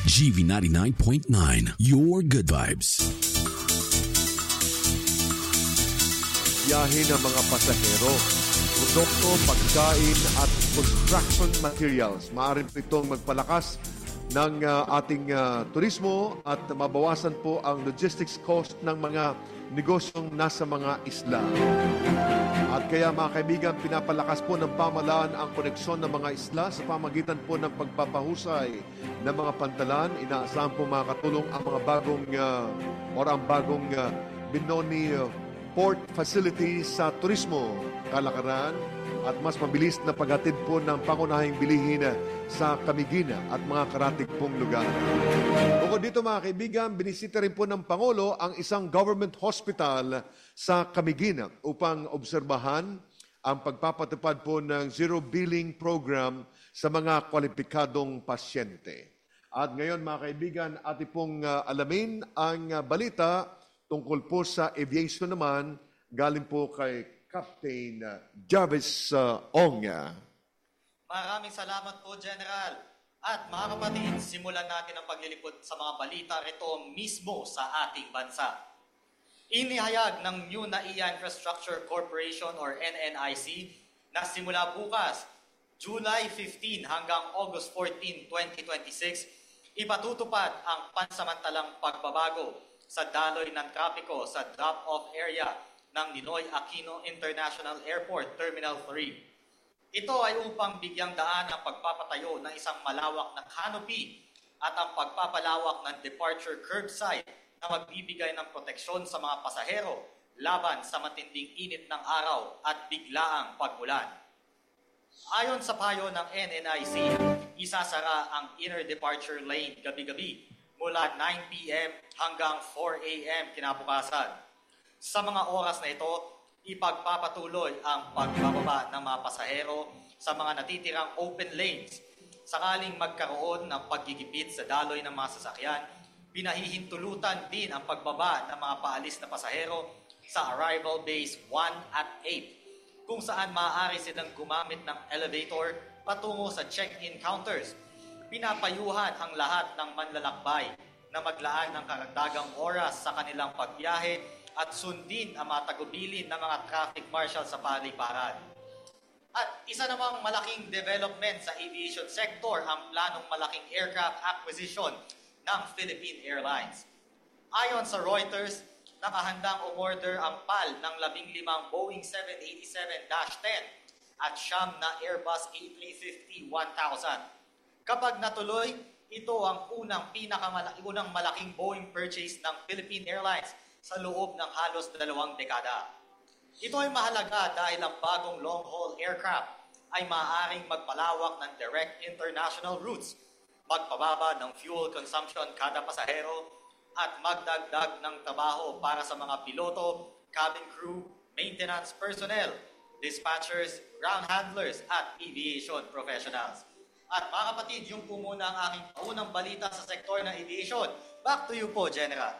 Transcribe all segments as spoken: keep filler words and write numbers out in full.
G V ninety-nine point nine, your good vibes. Biyahe ng mga pasahero, produkto, pagkain at construction materials. Maaari po itong magpalakas ng uh, ating uh, turismo at mabawasan po ang logistics cost ng mga negosyong nasa mga isla. At kaya mga kaibigan, pinapalakas po ng pamahalaan ang koneksyon ng mga isla sa pamagitan po ng pagpapahusay ng mga pantalan. Inaasahan po makakatulong ang mga bagong uh, or ang bagong uh, Binoni uh, Port Facility sa turismo, kalakaran at mas mabilis na paghatid po ng pangunahing bilihin sa Camiguin at mga karatig pong lugar. Bukod dito mga kaibigan, binisita rin po ng Pangulo ang isang government hospital sa Camiguin upang obserbahan ang pagpapatupad po ng zero billing program sa mga kwalipikadong pasyente. At ngayon mga kaibigan, ating pong uh, alamin ang uh, balita tungkol po sa aviation naman, galing po kay Captain Jarvis uh, Ong. Maraming salamat po, General. At mga kapatid, simulan natin ang paglilipod sa mga balita rito mismo sa ating bansa. Inihayag ng New N A I A Infrastructure Corporation or N N I C na simula bukas, July fifteenth hanggang August fourteenth, twenty twenty-six, ipatutupad ang pansamantalang pagbabago sa daloy ng trapiko sa drop-off area ng Ninoy Aquino International Airport Terminal three. Ito ay upang bigyang daan ang pagpapatayo ng isang malawak na canopy at ang pagpapalawak ng departure curbside na magbibigay ng proteksyon sa mga pasahero laban sa matinding init ng araw at biglaang pag-ulan. Ayon sa payo ng N N I C, isasara ang inner departure lane gabi-gabi mula nine p.m. hanggang four a.m. kinabukasan. Sa mga oras na ito, ipagpapatuloy ang pagbababa ng mga pasahero sa mga natitirang open lanes. Sakaling magkaroon ng paggigipit sa daloy ng mga sasakyan, pinahihintulutan din ang pagbaba ng mga paalis na pasahero sa arrival bays one at eight, kung saan maaari silang gumamit ng elevator patungo sa check-in counters. Pinapayuhan ang lahat ng manlalakbay na maglaan ng karagdagang oras sa kanilang pagbiyahe at sundin ang mga tagubilin ng mga traffic marshal sa paliparan. At isa namang malaking development sa aviation sector ang planong malaking aircraft acquisition ng Philippine Airlines. Ayon sa Reuters, nakahandang umorder ang P A L ng labing limang Boeing seven eighty-seven dash ten at siyam na Airbus A three fifty one thousand. Kapag natuloy, ito ang unang pinakamalaki, unang malaking Boeing purchase ng Philippine Airlines sa loob ng halos dalawang dekada. Ito ay mahalaga dahil ang bagong long-haul aircraft ay maaaring magpalawak ng direct international routes, magpababa ng fuel consumption kada pasahero, at magdagdag ng trabaho para sa mga piloto, cabin crew, maintenance personnel, dispatchers, ground handlers, at aviation professionals. At mga kapatid, yung po muna ang aking paunang balita sa sektor ng aviation. Back to you po, General.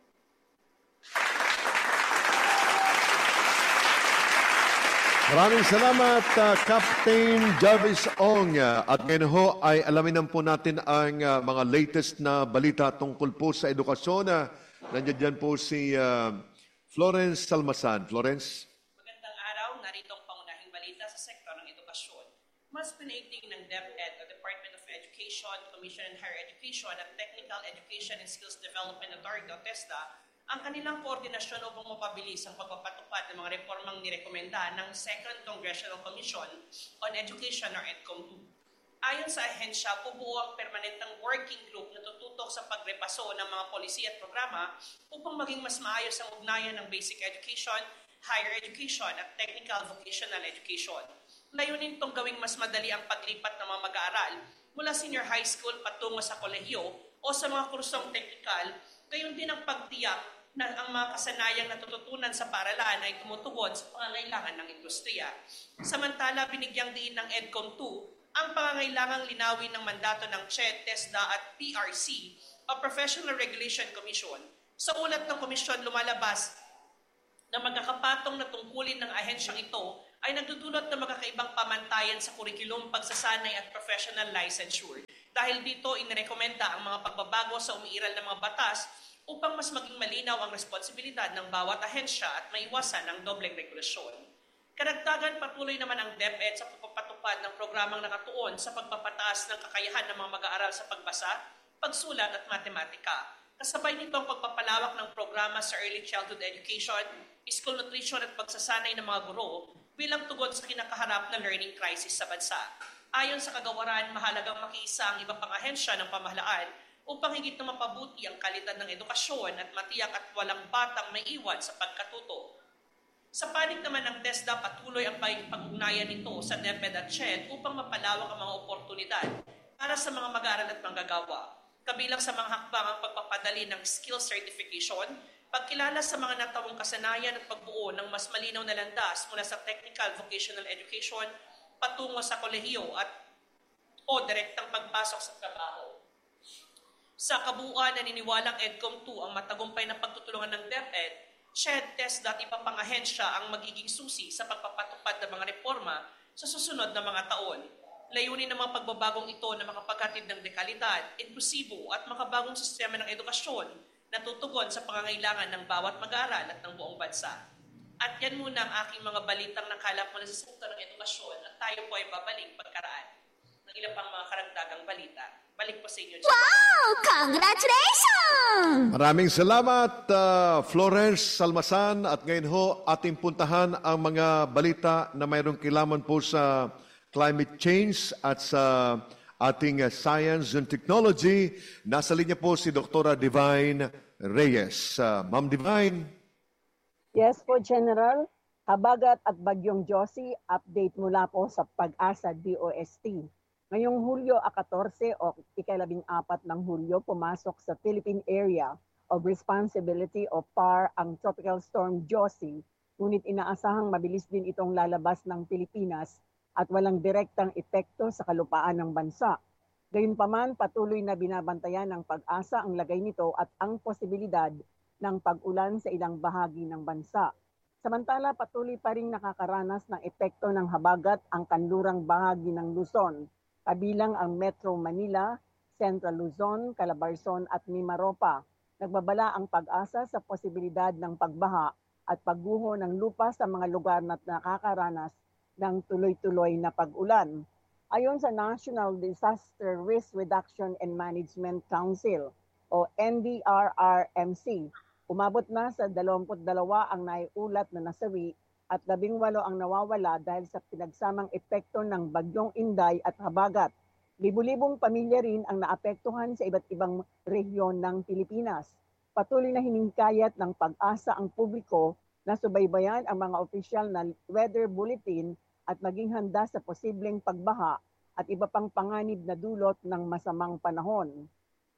Maraming salamat, uh, Captain Jarvis Ong. At ngayon ho ay alamin po natin ang uh, mga latest na balita tungkol po sa edukasyon. Uh, nandiyan dyan po si uh, Florence Salmasan. Florence? Magandang araw, narito ang pangunahing balita sa sektor ng edukasyon. Mas pinaigting ng DepEd o Department of Education, Commission on Higher Education at Technical Education and Skills Development Authority o TESDA ang kanilang koordinasyon upang mapabilis ang pagpapatupad ng mga reformang nirekomenda ng Second Congressional Commission on Education or EDCOM two. Ayon sa ahensya, pubuo ang permanenteng working group na tututok sa pagrepaso ng mga polisiya at programa upang maging mas maayos ang ugnayan ng basic education, higher education at technical vocational education. Layunin itong gawing mas madali ang paglipat ng mga mag-aaral mula senior high school patungo sa kolehiyo o sa mga kursong technical, gayon din ang pagtiyak na ang mga kasanayang natututunan sa paaralan ay tumutugon sa pangangailangan ng industriya. Samantala, binigyang diin ng EDCOM two ang pangangailangang linawin ng mandato ng C H E D, TESDA at P R C o Professional Regulation Commission. Sa ulat ng komisyon, lumalabas na magkakapatong na tungkulin ng ahensyang ito ay nagdudulot ng magkakaibang pamantayan sa kurikulum, pagsasanay at professional licensure. Dahil dito, inirekomenda ang mga pagbabago sa umiiral ng mga batas upang mas maging malinaw ang responsibilidad ng bawat ahensya at maiwasan ang dobleng regulasyon. Karagdagan, patuloy naman ang DepEd sa pagpapatupad ng programang nakatuon sa pagpapataas ng kakayahan ng mga mag-aaral sa pagbasa, pagsulat at matematika. Kasabay nito ang pagpapalawak ng programa sa early childhood education, school nutrition at pagsasanay ng mga guro bilang tugon sa kinakaharap na learning crisis sa bansa. Ayon sa kagawaran, mahalagang makiisa ang iba pang ahensya ng pamahalaan upang higit na mapabuti ang kalidad ng edukasyon at matiyak at walang batang may iwan sa pagkatuto. Sa panig naman ng TESDA, patuloy ang pag-ugnayan nito sa DepEd at C H E D upang mapalawak ang mga oportunidad para sa mga mag-aaral at manggagawa. Kabilang sa mga hakbang ang pagpapadali ng skill certification, pagkilala sa mga natawang kasanayan at pagbuo ng mas malinaw na landas mula sa technical vocational education patungo sa kolehiyo at o direktang pagpasok sa trabaho. Sa kabuuan, naniniwalang EDCOM two ang matagumpay na pagtutulungan ng DepEd, C H E D, TESDA at ibang pang-ahensya ang magiging susi sa pagpapatupad ng mga reforma sa susunod na mga taon. Layunin ng mga pagbabagong ito na makapaghatid ng dekalidad, inklusibo at makabagong sistema ng edukasyon na tutugon sa pangangailangan ng bawat mag-aaral at ng buong bansa. At yan muna ang aking mga balitang nakalap mula sa sektor ng edukasyon at tayo po ay babalik pagkaraan ng ilang pang mga karagdagang balita. Balik po sa inyo. Wow! Congratulations! Maraming salamat, uh, Florence Salmasan. At ngayon ho, ating puntahan ang mga balita na mayroong kilaman po sa climate change at sa ating uh, science and technology. Nasa linya po si Doktora Divine Reyes. Uh, Ma'am Divine. Yes po, General. Habagat at Bagyong Josie, update mula po sa Pag-asa D O S T. Ngayong Hulyo fourteen o ikalabing apat ng Hulyo, pumasok sa Philippine Area of Responsibility o P A R ang Tropical Storm Josie, ngunit inaasahang mabilis din itong lalabas ng Pilipinas at walang direktang epekto sa kalupaan ng bansa. Gayunpaman, patuloy na binabantayan ng Pag-asa ang lagay nito at ang posibilidad ng pag-ulan sa ilang bahagi ng bansa. Samantala, patuloy pa rin nakakaranas ng epekto ng habagat ang kanlurang bahagi ng Luzon, kabilang ang Metro Manila, Central Luzon, Calabarzon at Mimaropa. Nagbabala ang Pag-asa sa posibilidad ng pagbaha at pagguho ng lupa sa mga lugar na nakakaranas ng tuloy-tuloy na pag-ulan. Ayon sa National Disaster Risk Reduction and Management Council o N D R R M C, umabot na sa dalawampu't dalawa ang naiulat na nasawi at labing walo ang nawawala dahil sa pinagsamang epekto ng Bagyong Inday at habagat. Libu-libong pamilya rin ang naapektuhan sa iba't ibang rehiyon ng Pilipinas. Patuloy na hiningkayat ng Pag-asa ang publiko na subaybayan ang mga opisyal na weather bulletin at maging handa sa posibleng pagbaha at iba pang panganib na dulot ng masamang panahon.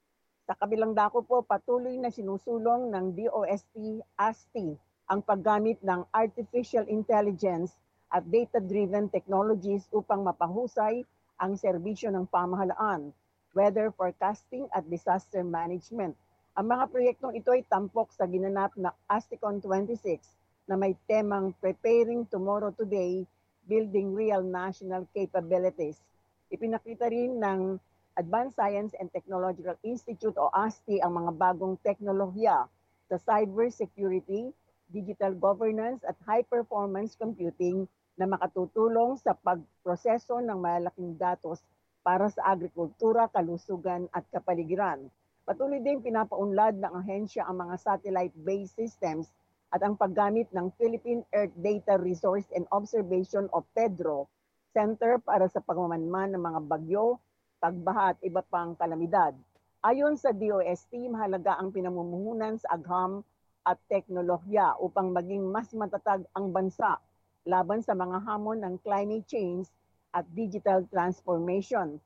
Sa kabilang dako po, patuloy na sinusulong ng D O S T A S T ang paggamit ng artificial intelligence at data-driven technologies upang mapahusay ang serbisyo ng pamahalaan, weather forecasting at disaster management. Ang mga proyektong ito ay tampok sa ginanap na ASTICON twenty-six na may temang Preparing Tomorrow Today, Building Real National Capabilities. Ipinakita rin ng Advanced Science and Technological Institute o A S T ang mga bagong teknolohiya sa cyber security, digital governance at high-performance computing na makatutulong sa pagproseso ng malalaking datos para sa agrikultura, kalusugan at kapaligiran. Patuloy din pinapaunlad ng ahensya ang mga satellite-based systems at ang paggamit ng Philippine Earth Data Resource and Observation o PEDRO Center para sa pagmamanman ng mga bagyo, pagbaha at iba pang kalamidad. Ayon sa D O S T, mahalaga ang pinamumuhunan sa agham at teknolohiya upang maging mas matatag ang bansa laban sa mga hamon ng climate change at digital transformation.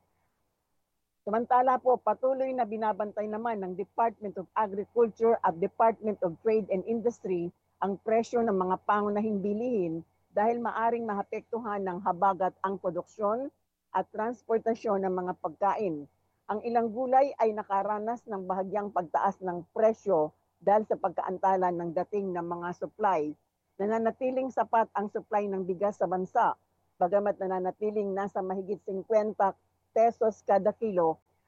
Samantala po, patuloy na binabantay naman ng Department of Agriculture at Department of Trade and Industry ang presyo ng mga pangunahing bilihin dahil maaring mahapektuhan ng habagat ang produksyon at transportasyon ng mga pagkain. Ang ilang gulay ay nakaranas ng bahagyang pagtaas ng presyo dahil sa pagkaantalan ng dating ng mga supply. Nananatiling sapat ang supply ng bigas sa bansa, bagamat nananatiling nasa mahigit fifty pesos kada kilo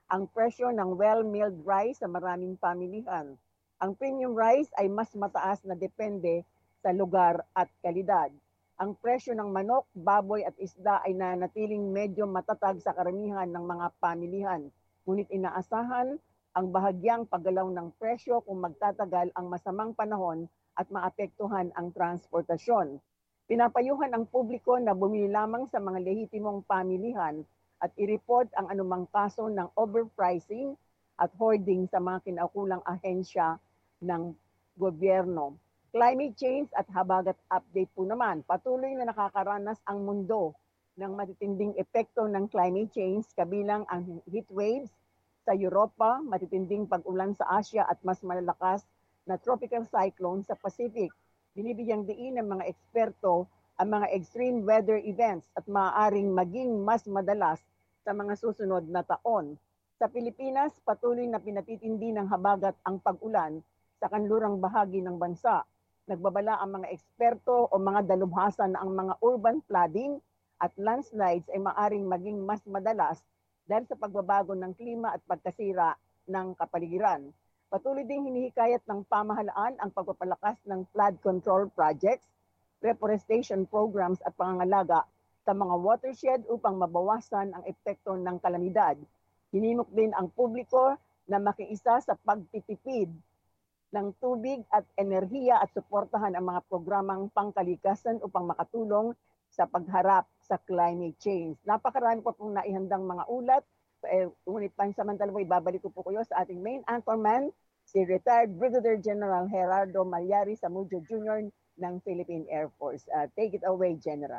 ang presyo ng well-milled rice sa maraming pamilihan. Ang premium rice ay mas mataas na depende sa lugar at kalidad. Ang presyo ng manok, baboy at isda ay nanatiling medyo matatag sa karamihan ng mga pamilihan. Ngunit inaasahan ang bahagyang paggalaw ng presyo kung magtatagal ang masamang panahon at maapektuhan ang transportasyon. Pinapayuhan ang publiko na bumili lamang sa mga lehitimong pamilihan at i-report ang anumang kaso ng overpricing at hoarding sa mga kinaukulang ahensya ng gobyerno. Climate change at habagat update po naman. Patuloy na nakakaranas ang mundo ng matitinding epekto ng climate change kabilang ang heat waves sa Europa, matitinding pag-ulan sa Asia at mas malalakas na tropical cyclone sa Pacific. Binibigyang diin ng mga eksperto ang mga extreme weather events at maaaring maging mas madalas sa mga susunod na taon. Sa Pilipinas, patuloy na pinatitindi ng habagat ang pag-ulan sa kanlurang bahagi ng bansa. Nagbabala ang mga eksperto o mga dalubhasa na ang mga urban flooding at landslides ay maaaring maging mas madalas dahil sa pagbabago ng klima at pagkasira ng kapaligiran. Patuloy ding hinihikayat ng pamahalaan ang pagpapalakas ng flood control projects, reforestation programs at pangangalaga sa mga watershed upang mabawasan ang epekto ng kalamidad. Hinimok din ang publiko na makiisa sa pagtitipid ng tubig at enerhiya at suportahan ang mga programang pangkalikasan upang makatulong sa pagharap sa climate change. Napakarami po pong naihandang mga ulat. Eh, ngunit pansamantala po, ibabalik ko po kayo sa ating main anchorman, si retired Brigadier General Gerardo Malyari Zamudio Junior ng Philippine Air Force. Uh, take it away, General.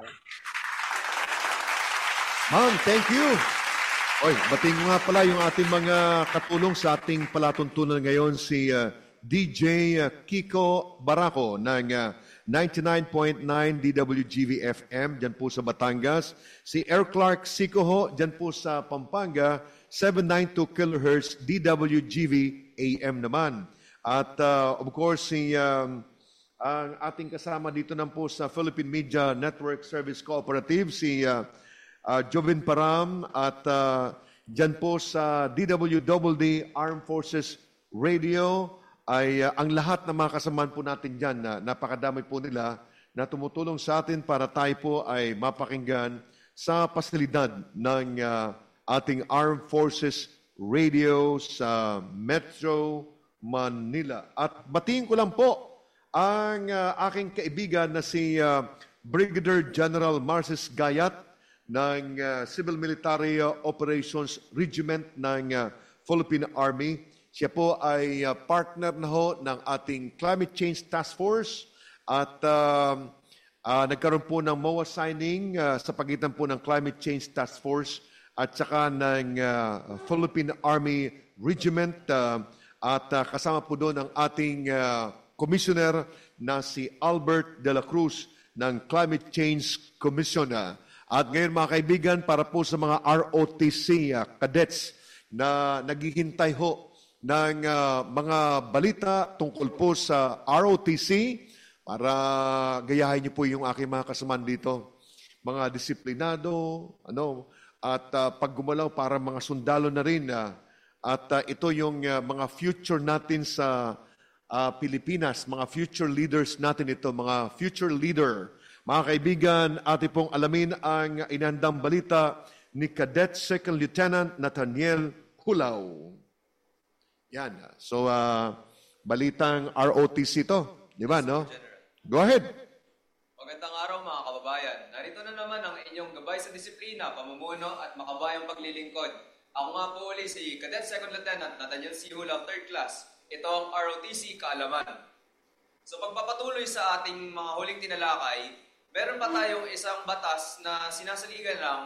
Ma'am, thank you. Oy, bating nga pala yung ating mga katulong sa ating palatuntunan ngayon, si uh, D J Kiko Baraco ng uh, ninety-nine point nine D W G V F M dyan po sa Batangas. Si Air Clark Sikoho dyan po sa Pampanga, seven ninety-two kilohertz D W G V A M naman. At uh, of course, si um, ang ating kasama dito naman po sa Philippine Media Network Service Cooperative, si uh, uh, Jovin Param, at uh, dyan po sa D W D D Armed Forces Radio, ay uh, ang lahat ng mga kasamaan po natin dyan, na napakadami po nila na tumutulong sa atin para tayo po ay mapakinggan sa pasilidad ng uh, ating Armed Forces Radio sa Metro Manila. At batiin ko lang po ang uh, aking kaibigan na si uh, Brigadier General Marces Gayat ng uh, Civil Military Operations Regiment ng uh, Philippine Army. Siya po ay uh, partner na ho ng ating Climate Change Task Force at uh, uh, nagkaroon po ng M O A signing uh, sa pagitan po ng Climate Change Task Force at saka ng uh, Philippine Army Regiment uh, at uh, kasama po doon ang ating uh, Commissioner na si Albert de la Cruz ng Climate Change Commission. At ngayon mga kaibigan, para po sa mga R O T C uh, cadets na naghihintay ho ng uh, mga balita tungkol po sa R O T C, para gayahin niyo po yung aking mga kasamaan dito. Mga disiplinado, ano, at uh, pag gumalaw para mga sundalo na rin. Uh, at uh, ito yung uh, mga future natin sa uh, Pilipinas, mga future leaders natin ito, mga future leader. Mga kaibigan, atin pong alamin ang inandang balita ni Cadet Second Lieutenant Nathaniel Hulaw. Yan. So, uh, balitang R O T C to. Di ba, no? Go ahead. Magandang araw mga kababayan. Narito na naman ang inyong gabay sa disiplina, pamumuno at makabayang paglilingkod. Ako nga po ulit si Cadet Second Lieutenant Nathaniel C. Hulaw, third Class. Ito ang R O T C Kaalaman. So pagpapatuloy sa ating mga huling tinalakay, meron pa tayong isang batas na sinasaligan ng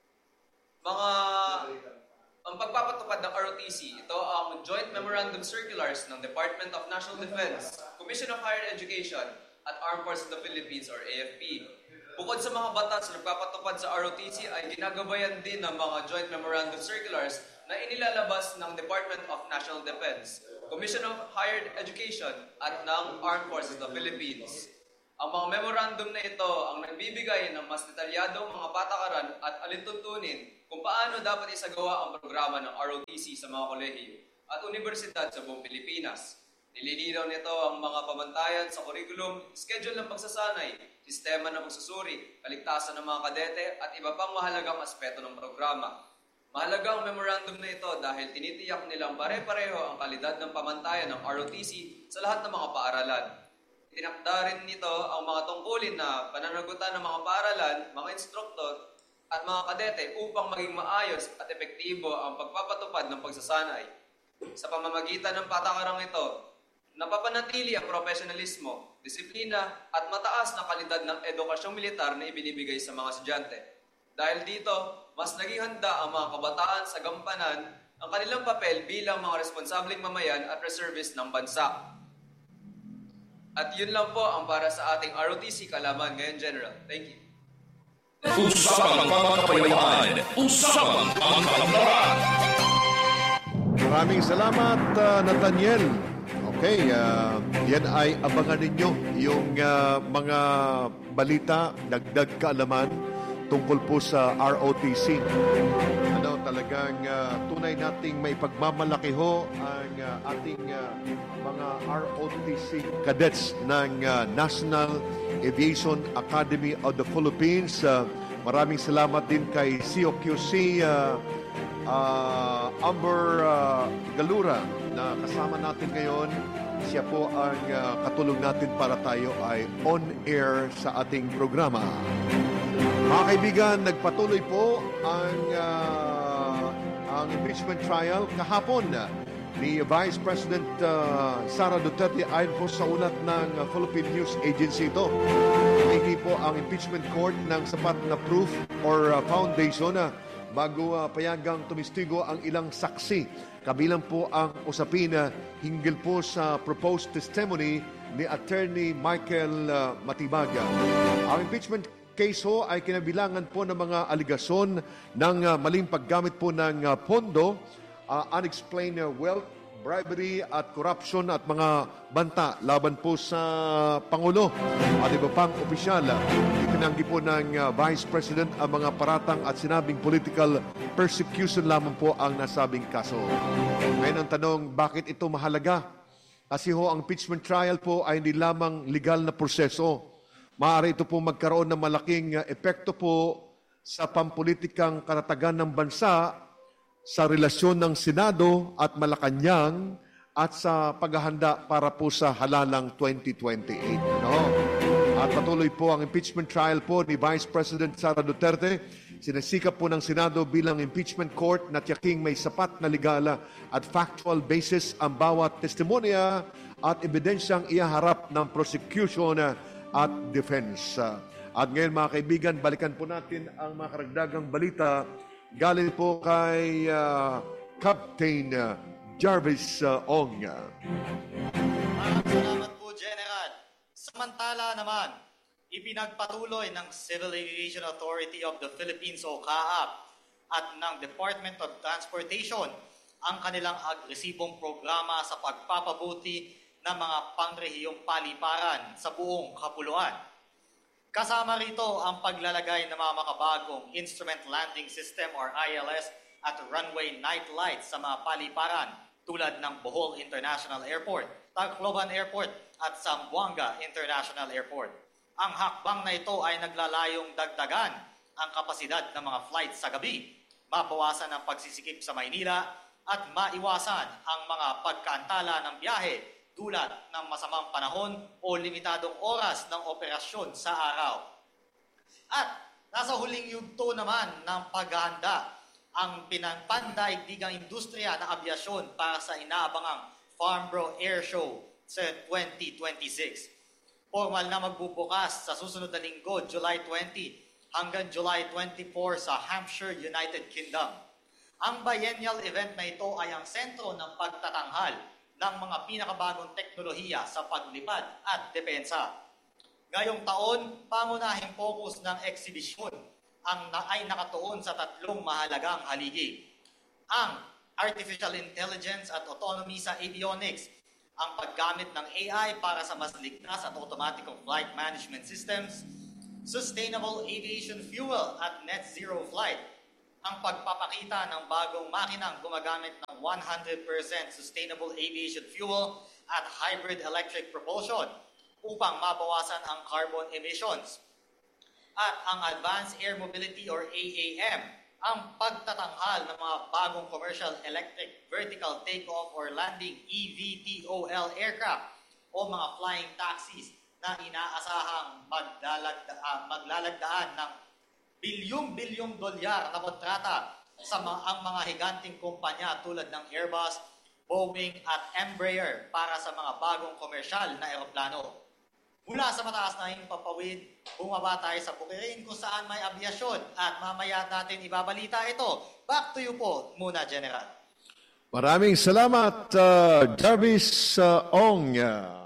mga ang pagpapatupad ng R O T C. Ito ang Joint Memorandum Circulars ng Department of National Defense, Commission of Higher Education, at Armed Forces of the Philippines or A F P. Bukod sa mga batas na nagpapatupad sa R O T C ay ginagabayan din ng mga Joint Memorandum Circulars na inilalabas ng Department of National Defense, Commission of Higher Education, at ng Armed Forces of the Philippines. Ang mga memorandum na ito ang nagbibigay ng mas detalyadong mga patakaran at alintuntunin kung paano dapat isagawa ang programa ng R O T C sa mga kolehiyo at universidad sa buong Pilipinas. Nililinaw nito ang mga pamantayan sa kurikulum, schedule ng pagsasanay, sistema ng pagsusuri, kaligtasan ng mga kadete at iba pang mahalagang aspeto ng programa. Mahalaga ang memorandum na ito dahil tinitiyak nilang pare-pareho ang kalidad ng pamantayan ng R O T C sa lahat ng mga paaralan. Tinakda rin nito ang mga tungkulin na pananagutan ng mga paaralan, mga instruktor at mga kadete upang maging maayos at epektibo ang pagpapatupad ng pagsasanay. Sa pamamagitan ng patakarang ito, napapanatili ang profesionalismo, disiplina at mataas na kalidad ng edukasyong militar na ibinibigay sa mga estudyante. Dahil dito, mas naging handa ang mga kabataan sa gampanan ang kanilang papel bilang mga responsableng mamayan at reservist ng bansa. At yun lang po ang para sa ating R O T C Kalaman ngayon, General. Thank you. Usapang pangkapayapaan. Usapang pangkapalaran. Maraming salamat, uh, Nathaniel. Okay, uh, yan ay abangan ninyo yung uh, mga balita, dagdag kaalaman tungkol po sa R O T C. Ano, talagang uh, tunay nating may pagmamalaki ho ang uh, ating uh, mga R O T C cadets ng uh, National Aviation Academy of the Philippines. Uh, maraming salamat din kay C O Q C uh, uh, Amber uh, Galura na kasama natin ngayon. Siya po ang uh, katulong natin para tayo ay on-air sa ating programa. Mga kaibigan, nagpatuloy po ang uh, ang impeachment trial kahapon ni Vice President uh, Sara Duterte ayon po sa ulat ng uh, Philippine News Agency ito. Hindi po ang impeachment court ng sapat na proof or uh, foundation na uh, bago uh, payagang tumistigo ang ilang saksi. Kabilang po ang usapin na hinggil po sa proposed testimony ni Attorney Michael uh, Matibaga. Ang impeachment case ho ay kinabilangan po ng mga aligasyon ng uh, maling paggamit po ng uh, pondo, uh, unexplained uh, wealth, bribery at corruption at mga banta laban po sa Pangulo at iba pang opisyal. Itinanggi po ng uh, Vice President ang mga paratang at sinabing political persecution lamang po ang nasabing kaso. Ngayon ang tanong, bakit ito mahalaga? Kasi ho ang impeachment trial po ay hindi lamang legal na proseso. Maaari ito po magkaroon ng malaking uh, epekto po sa pampolitikang karatagan ng bansa, sa relasyon ng Senado at Malacanang at sa paghahanda para po sa halalang twenty twenty-eight. No? At patuloy po ang impeachment trial po ni Vice President Sara Duterte. Sinasikap po ng Senado bilang impeachment court na tiyaking may sapat na legal at factual basis ang bawat testimonya at ebidensyang ihaharap ng prosecution at defense. At ngayon mga kaibigan, balikan po natin ang mga karagdagang balita galing po kay uh, Captain uh, Jarvis uh, Ong. Maraming salamat po, General. Samantala naman, ipinagpatuloy ng Civil Aviation Authority of the Philippines o C A A P at ng Department of Transportation ang kanilang agresibong programa sa pagpapabuti ng mga pangrehiyong paliparan sa buong kapuluan. Kasama rito ang paglalagay ng mga makabagong Instrument Landing System or I L S at runway night lights sa mga paliparan tulad ng Bohol International Airport, Tacloban Airport at Zamboanga International Airport. Ang hakbang na ito ay naglalayong dagdagan ang kapasidad ng mga flights sa gabi, mabawasan ang pagsisikip sa Maynila at maiwasan ang mga pagkaantala ng biyahe tulad ng masamang panahon o limitadong oras ng operasyon sa araw. At nasa huling yugto naman ng paghahanda ang pinagpandaigdigang industriya ng abyasyon para sa inaabangang Farnborough Air Show sa twenty twenty-six. Formal na magbubukas sa susunod na linggo, July twentieth hanggang July twenty-fourth sa Hampshire, United Kingdom. Ang biennial event na ito ay ang sentro ng pagtatanghal ng mga pinakabagong teknolohiya sa paglipad at depensa. Ngayong taon, pangunahing focus ng eksibisyon ang na ay nakatuon sa tatlong mahalagang haligi. Ang artificial intelligence at autonomy sa avionics, ang paggamit ng A I para sa mas ligtas at automatic flight management systems, sustainable aviation fuel at net zero flight, ang pagpapakita ng bagong makinang gumagamit ng one hundred percent sustainable aviation fuel at hybrid electric propulsion upang mabawasan ang carbon emissions, at ang Advanced Air Mobility or A A M, ang pagtatanghal ng mga bagong commercial electric vertical takeoff or landing E V T O L aircraft o mga flying taxis na inaasahang maglalagda, uh, maglalagdaan ng bilyong-bilyong dolyar na kontrata sa mga, ang mga higanting kumpanya tulad ng Airbus, Boeing at Embraer para sa mga bagong komersyal na eroplano. Mula sa mataas na himpapawid, bumaba tayo sa bukirin kung saan may abyasyon at mamaya natin ibabalita ito. Back to you po muna, General. Maraming salamat, uh, Jarvis uh, Ong.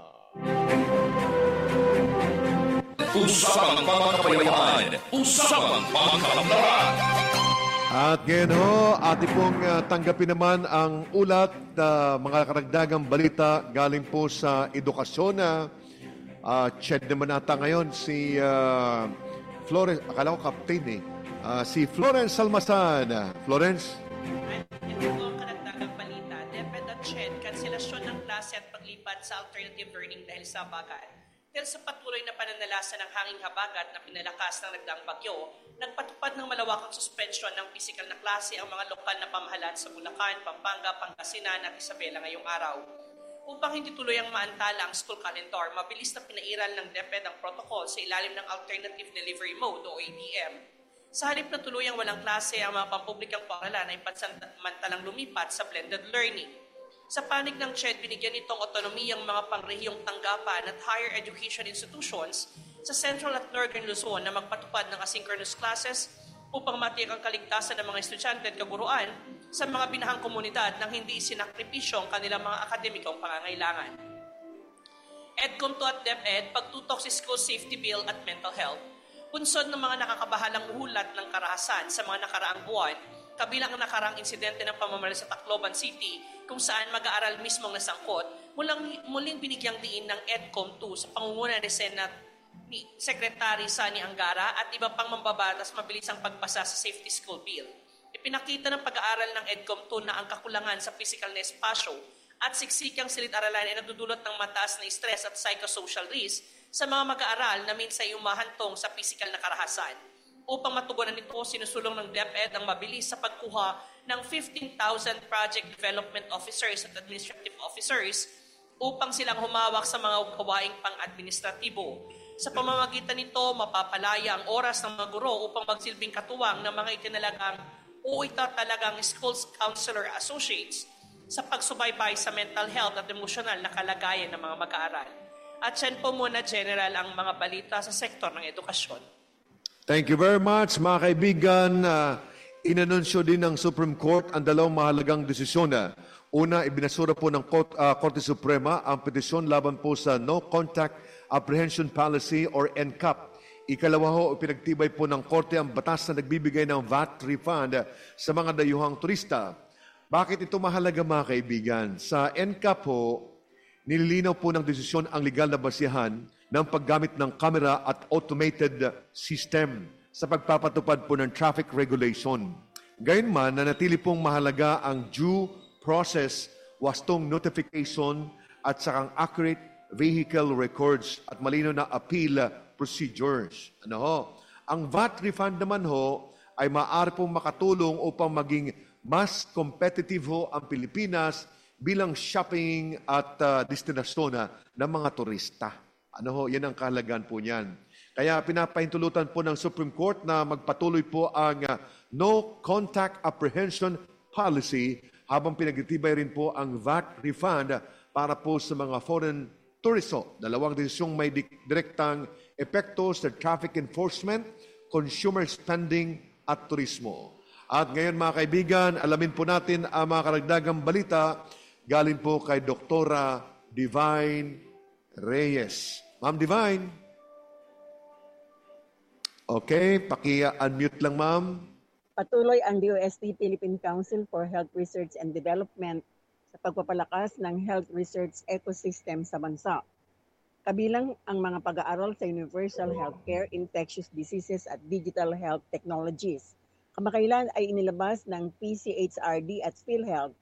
Usapang pangkapayapaan, usapang pangkalapatan. At ngayon ho, ating pong uh, tanggapin naman ang ulat na uh, mga karagdagang balita galing po sa edukasyon na uh, Ched naman nata ngayon si uh, Florence, akala ko captain eh, uh, si Florence Salmasan. Florence? Ito po ang karagdagang balita. DepEd at Ched, kanselasyon ng klase at paglipat sa alternative learning dahil sa bagat. Dahil sa patuloy na pananalasa ng hanging habagat na pinalakas ng nagdaang bagyo, nagpatupad ng malawakang suspensyon ng pisikal na klase ang mga lokal na pamahalaan sa Bulacan, Pampanga, Pangasinan at Isabela ngayong araw. Upang hindi tuloy ang maantala ang school calendar, mabilis na pinairal ng DepEd ang protocol sa ilalim ng Alternative Delivery Mode o A D M. Sa halip na tuluyang walang klase, ang mga pampublikang paaralan ay pansamantalang lumipat sa blended learning. Sa panig ng Ched, binigyan itong otonomiyang mga pangrehiyong tanggapan at higher education institutions sa Central at Northern Luzon na magpatupad ng asynchronous classes upang matiyak ang kaligtasan ng mga estudyante at kaguruan sa mga binahang komunidad nang hindi isinakripisyo ang kanilang mga akademikong pangangailangan. EDCOM two at DepEd, pagtutok sa School Safety Bill at Mental Health, punsod ng mga nakakabahalang ulat ng karahasan sa mga nakaraang buwan, kabilang ang nakaraang insidente ng pamamaril sa Tacloban City kung saan mag-aaral mismong nasangkot, mulang, muling binigyang diin ng EDCOM two sa pangunguna ni Senate ni Secretary Sani Angara at iba pang mambabatas mabilis ang pagpasa sa Safety School Bill. Ipinakita ng pag-aaral ng EDCOM two na ang kakulangan sa physical na espasyo at siksikang silid-aralan ay nagdudulot ng mataas na stress at psychosocial risk sa mga mag-aaral na minsan ay umahantong sa physical na karahasan. Upang matugunan nito, sinusulong ng DepEd ang mabilis sa pagkuha ng fifteen thousand project development officers at administrative officers upang silang humawak sa mga gawaing pang-administratibo. Sa pamamagitan nito, mapapalaya ang oras ng mga guro upang magsilbing katuwang ng mga itinalagang o itatalagang school counselor associates sa pagsubaybay sa mental health at emosyonal na kalagayan ng mga mag-aaral. At yan po muna, General, ang mga balita sa sektor ng edukasyon. Thank you very much, mga kaibigan. Uh, inanunsyo din ng Supreme Court ang dalawang mahalagang desisyon. Una, ibinasura po ng Korte, uh, Korte Suprema ang petisyon laban po sa No Contact Apprehension Policy or N C A P. Ikalawa ho, pinagtibay po ng Korte ang batas na nagbibigay ng V A T refund sa mga dayuhang turista. Bakit ito mahalaga, mga kaibigan? Sa N C A P ho, nililinaw po ng desisyon ang legal na basihan ng paggamit ng camera at automated system sa pagpapatupad po ng traffic regulation. Gayunman, nanatili pong mahalaga ang due process, wastong notification at sakang accurate vehicle records at malino na appeal procedures. Ano ho? Ang V A T refund naman ho ay maaari pong makatulong upang maging mas competitive ho ang Pilipinas bilang shopping at uh, destinasyon ng mga turista. Ano ho, yan ang kahalagaan po niyan. Kaya pinapahintulutan po ng Supreme Court na magpatuloy po ang uh, No Contact Apprehension Policy habang pinagtitibay rin po ang V A T refund para po sa mga foreign tourism. Dalawang desisyong may di- direktang epekto sa traffic enforcement, consumer spending at turismo. At ngayon, mga kaibigan, alamin po natin ang mga karagdagang balita galing po kay Doktora Divine Reyes. Ma'am Divine. Okay, paki-unmute lang, ma'am. Patuloy ang D O S T Philippine Council for Health Research and Development sa pagpapalakas ng health research ecosystem sa bansa. Kabilang ang mga pag-aaral sa universal healthcare, infectious diseases at digital health technologies. Kamakailan ay inilabas ng P C H R D at PhilHealth